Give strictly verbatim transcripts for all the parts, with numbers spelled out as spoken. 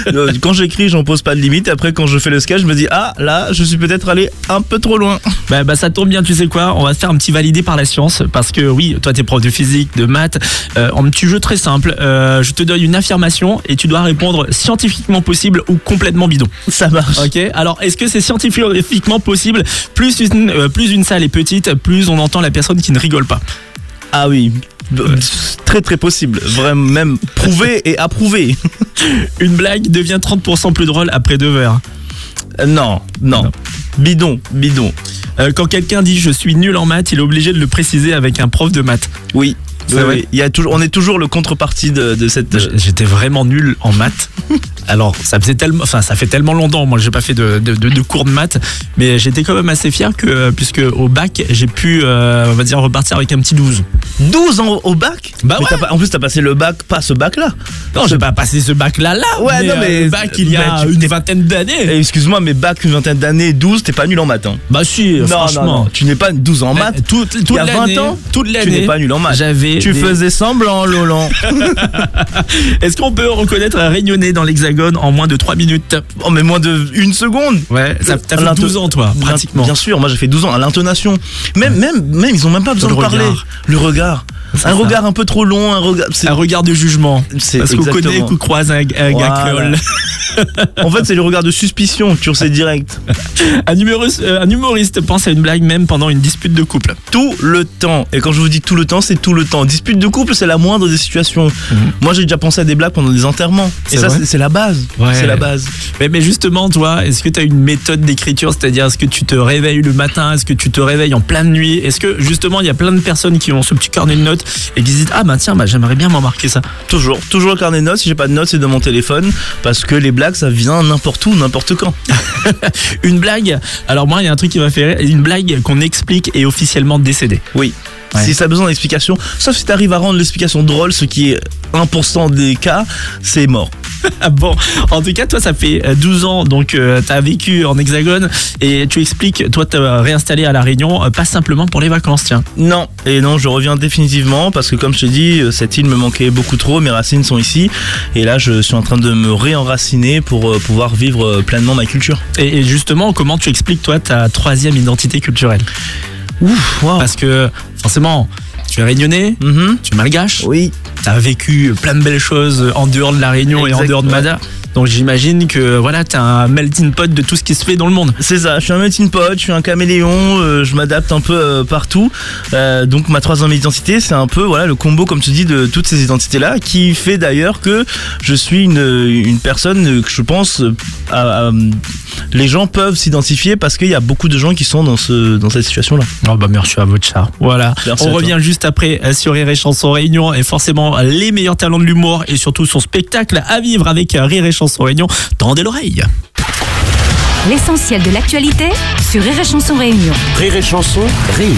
Quand j'écris, j'en pose pas de limite. Après, quand je fais le sketch, je me dis ah là, je suis peut-être allé un peu trop loin. Bah, bah ça tombe bien, tu sais quoi, on va te faire un petit validé par la science parce que oui, toi t'es prof de physique, de maths, euh, un petit jeu très simple. Euh, je te donne une affirmation et tu dois répondre scientifiquement possible ou complètement bidon. Ça marche. Ok. Alors est-ce que c'est scientifiquement possible? Plus une euh, plus une salle est petite, plus on entend la personne qui ne rigole pas. Ah oui. Ouais. Très très possible, vraiment même prouvé et approuvé. Une blague devient trente pour cent plus drôle après deux verres. Euh, non, non, non. Bidon, bidon. Euh, quand quelqu'un dit je suis nul en maths, il est obligé de le préciser avec un prof de maths. Oui. Oui, oui. Il y a toujours, on est toujours le contrepartie de, de cette. J'étais vraiment nul en maths. Alors ça faisait tellement, enfin ça fait tellement longtemps. Moi j'ai pas fait de, de, de, de cours de maths, mais j'étais quand même assez fier que puisque au bac j'ai pu, euh, on va dire repartir avec un petit douze. douze ans au bac? Bah mais ouais. Pas, en plus t'as passé le bac, pas ce bac là. Non, j'ai pas passé ce bac là là. Ouais, mais non mais euh, le bac il y a tu, une vingtaine d'années. Eh, excuse-moi, mais bac une vingtaine d'années, douze, t'es pas nul en maths. Hein. Bah si, non, franchement. Non, non, tu n'es pas douze ans en maths. Toute, toute il y a vingt ans, toute l'année, tu n'es pas nul en maths. J'avais. Tu des... faisais semblant, Lolan. Est-ce qu'on peut reconnaître un Réunionnais dans l'Hexagone en moins de trois minutes? Oh mais moins de une seconde. Ouais, ça, t'as fait douze ans toi, pratiquement. Bien sûr, moi j'ai fait douze ans à l'intonation. Même, ouais. même, même, ils ont même pas besoin de parler. Le regard. C'est un ça. regard un peu trop long, un regard. C'est... Un regard de jugement. C'est parce qu'on connaît qu'on croise un, un voilà. gars créole. En fait, c'est le regard de suspicion, tu sais direct. Un humoriste, euh, un humoriste pense à une blague même pendant une dispute de couple. Tout le temps. Et quand je vous dis tout le temps, c'est tout le temps. Dispute de couple, c'est la moindre des situations. Mmh. Moi, j'ai déjà pensé à des blagues pendant des enterrements. C'est Et ça, c'est, c'est la base. Ouais. C'est la base. Mais, mais justement, toi, est-ce que tu as une méthode d'écriture? C'est-à-dire, est-ce que tu te réveilles le matin? Est-ce que tu te réveilles en pleine nuit? Est-ce que justement, il y a plein de personnes qui ont ce petit carnet de notes et qui se disent ah bah tiens, bah, j'aimerais bien m'en marquer ça? Toujours. Toujours le carnet de notes. Si j'ai pas de notes, c'est de mon téléphone. Parce que les blagues, ça vient n'importe où, n'importe quand. Une blague, alors moi il y a un truc qui m'a fait rire, une blague qu'on explique est officiellement décédée. Oui. Ouais. Si ça a besoin d'explication, sauf si tu arrives à rendre l'explication drôle, ce qui est un pour cent des cas, c'est mort. Bon, en tout cas, toi, ça fait douze ans, donc euh, tu as vécu en Hexagone et tu expliques, toi, tu as réinstallé à La Réunion, euh, pas simplement pour les vacances, tiens. Non, et non, je reviens définitivement parce que, comme je te dis, cette île me manquait beaucoup trop, mes racines sont ici et là, je suis en train de me réenraciner pour euh, pouvoir vivre pleinement ma culture. Et, et justement, comment tu expliques, toi, ta troisième identité culturelle? Ouf, wow. Parce que, forcément, tu es réunionnais, mm-hmm. tu es malgache, oui. Tu as vécu plein de belles choses en dehors de La Réunion exact, et en dehors de Madère. Ouais. Donc j'imagine que voilà, tu as un melting pot de tout ce qui se fait dans le monde. C'est ça, je suis un melting pot, je suis un caméléon, euh, je m'adapte un peu euh, partout. Euh, donc ma troisième identité, c'est un peu voilà le combo, comme tu dis, de toutes ces identités-là, qui fait d'ailleurs que je suis une, une personne que je pense à, à, les gens peuvent s'identifier parce qu'il y a beaucoup de gens qui sont dans, ce, dans cette situation-là. Oh bah merci à votre chat. Voilà, merci on revient juste après sur Rire et Chanson Réunion et forcément les meilleurs talents de l'humour et surtout son spectacle à vivre avec Rire et Chanson Réunion. Tendez l'oreille. L'essentiel de l'actualité sur Rire et Chanson Réunion. Rire et Chanson Réunion.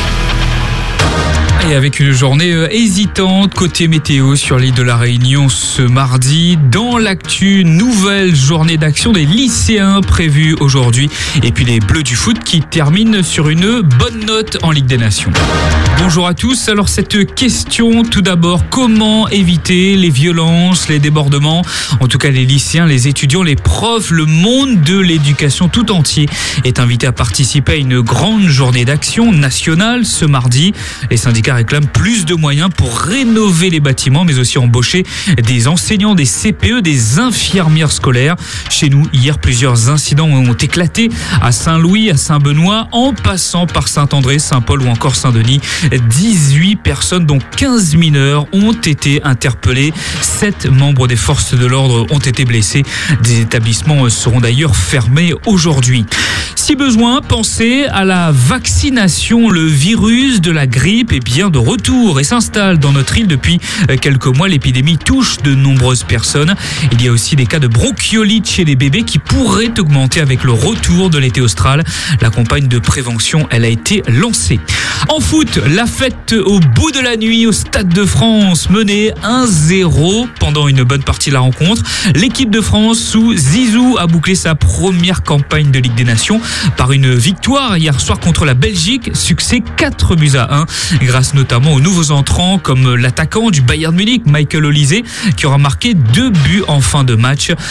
Et avec une journée hésitante côté météo sur l'île de la Réunion ce mardi. Dans l'actu, nouvelle journée d'action des lycéens prévue aujourd'hui. Et puis les Bleus du foot qui terminent sur une bonne note en Ligue des Nations. Bonjour à tous. Alors cette question, tout d'abord, comment éviter les violences, les débordements? En tout cas, les lycéens, les étudiants, les profs, le monde de l'éducation tout entier est invité à participer à une grande journée d'action nationale ce mardi. Les syndicats réclament plus de moyens pour rénover les bâtiments, mais aussi embaucher des enseignants, des C P E, des infirmières scolaires. Chez nous, hier, plusieurs incidents ont éclaté à Saint-Louis, à Saint-Benoît, en passant par Saint-André, Saint-Paul ou encore Saint-Denis. dix-huit personnes, dont quinze mineurs, ont été interpellées. sept membres des forces de l'ordre ont été blessés. Des établissements seront d'ailleurs fermés aujourd'hui. Si besoin, pensez à la vaccination. Le virus de la grippe est bien de retour et s'installe dans notre île depuis quelques mois. L'épidémie touche de nombreuses personnes. Il y a aussi des cas de bronchiolite chez les bébés qui pourraient augmenter avec le retour de l'été austral. La campagne de prévention, elle a été lancée. En foot, la fête au bout de la nuit au Stade de France, menée un zéro pendant une bonne partie de la rencontre. L'équipe de France sous Zizou a bouclé sa première campagne de Ligue des Nations par une victoire hier soir contre la Belgique, succès quatre buts à un, grâce notamment aux nouveaux entrants comme l'attaquant du Bayern Munich, Michael Olise, qui aura marqué deux buts en fin de match.